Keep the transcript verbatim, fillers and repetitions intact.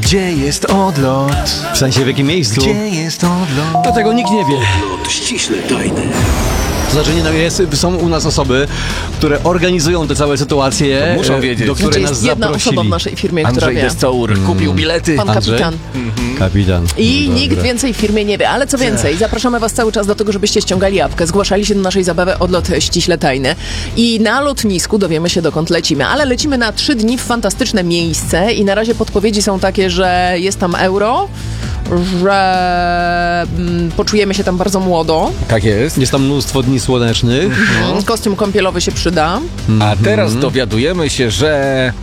Gdzie jest odlot? W sensie w jakim miejscu? Gdzie jest odlot? To tego nikt nie wie. Odlot ściśle tajny. To znaczy, nie, no jest, są u nas osoby, które organizują te całe sytuacje, To muszą e, wiedzieć. do której Znaczy nas jest jedna zaprosili. osoba w naszej firmie, która Andrzej wie. Destour kupił bilety. Pan Andrzej? kapitan. Kapitan. I Dobra. nikt więcej w firmie nie wie, ale co więcej, zapraszamy was cały czas do tego, żebyście ściągali apkę, zgłaszali się do naszej zabawy Odlot ściśle tajny i na lotnisku dowiemy się, dokąd lecimy, ale lecimy na trzy dni w fantastyczne miejsce i na razie podpowiedzi są takie, że jest tam euro, że mm, poczujemy się tam bardzo młodo, Tak jest. Jest tam mnóstwo dni słonecznych. kostium kąpielowy się przyda. A teraz dowiadujemy się, że